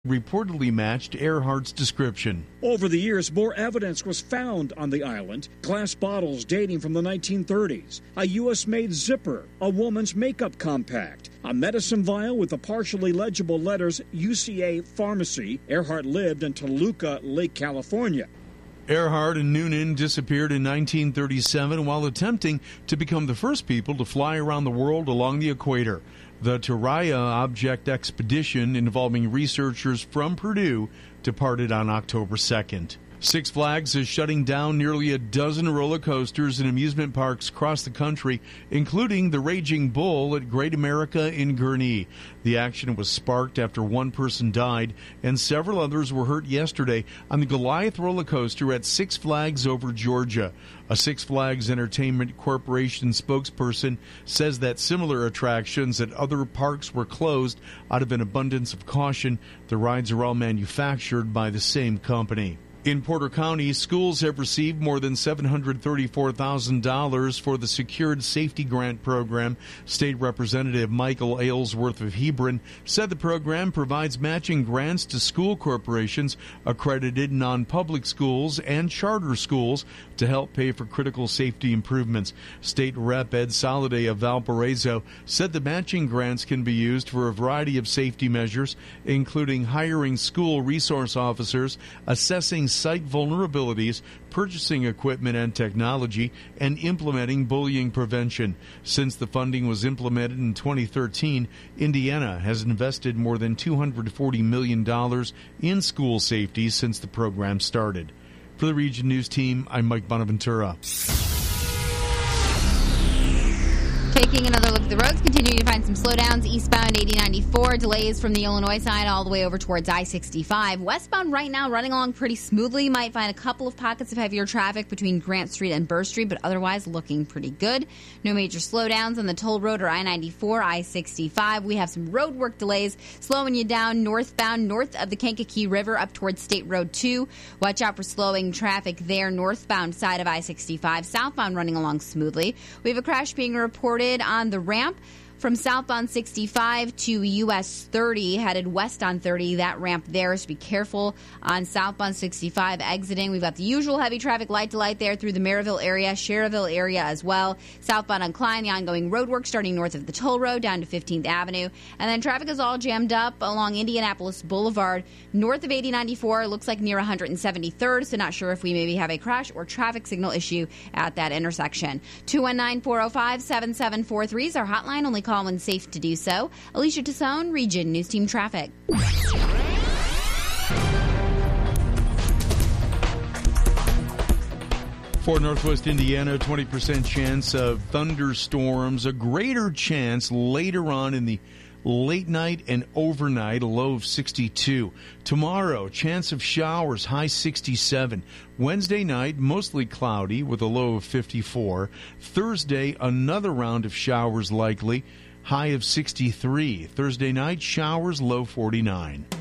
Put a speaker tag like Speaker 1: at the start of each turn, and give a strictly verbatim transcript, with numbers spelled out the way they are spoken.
Speaker 1: reportedly matched Earhart's description.
Speaker 2: Over the years, more evidence was found on the island. Glass bottles dating from the nineteen thirties, a U S-made zipper, a woman's makeup compact, a medicine vial with the partially legible letters U C A Pharmacy. Earhart lived in Toluca, Lake California.
Speaker 1: Earhart and Noonan disappeared in nineteen thirty-seven while attempting to become the first people to fly around the world along the equator. The Turaya Object Expedition, involving researchers from Purdue, departed on October second. Six Flags is shutting down nearly a dozen roller coasters and amusement parks across the country, including the Raging Bull at Great America in Gurnee. The action was sparked after one person died and several others were hurt yesterday on the Goliath roller coaster at Six Flags over Georgia. A Six Flags Entertainment Corporation spokesperson says that similar attractions at other parks were closed out of an abundance of caution. The rides are all manufactured by the same company. In Porter County, schools have received more than seven hundred thirty-four thousand dollars for the Secured Safety Grant Program. State Representative Michael Aylesworth of Hebron said the program provides matching grants to school corporations, accredited non-public schools, and charter schools to help pay for critical safety improvements. State Rep Ed Soliday of Valparaiso said the matching grants can be used for a variety of safety measures, including hiring school resource officers, assessing site vulnerabilities, purchasing equipment and technology, and implementing bullying prevention. Since the funding was implemented in twenty thirteen, Indiana has invested more than two hundred forty million dollars in school safety since the program started. For the Region News Team, I'm Mike Bonaventura.
Speaker 3: Taking another look at the roads, continuing to find some slowdowns eastbound eighty ninety-four, delays from the Illinois side all the way over towards I sixty-five. Westbound right now running along pretty smoothly. You might find a couple of pockets of heavier traffic between Grant Street and Burr Street, but otherwise looking pretty good. No major slowdowns on the toll road or I ninety-four, I sixty-five. We have some road work delays slowing you down northbound north of the Kankakee River up towards State Road two. Watch out for slowing traffic there northbound side of I sixty-five. Southbound running along smoothly. We have a crash being reported on the ramp from southbound sixty-five to U S thirty, headed west on thirty. That ramp there, so be careful on southbound sixty-five exiting. We've got the usual heavy traffic light to light there through the Maryville area, Cherville area as well. Southbound on Klein, the ongoing road work starting north of the toll road down to fifteenth Avenue. And then traffic is all jammed up along Indianapolis Boulevard north of eighty ninety-four. Looks like near one hundred seventy-third, so not sure if we maybe have a crash or traffic signal issue at that intersection. two one nine, four oh five, seven seven four three is our hotline. Only call when safe to do so. Alicia Tassone, Region News Team Traffic.
Speaker 1: For Northwest Indiana, twenty percent chance of thunderstorms, a greater chance later on in the late night and overnight, a low of sixty-two. Tomorrow, chance of showers, high sixty-seven. Wednesday night, mostly cloudy with a low of fifty-four. Thursday, another round of showers likely, high of sixty-three. Thursday night, showers, low forty-nine.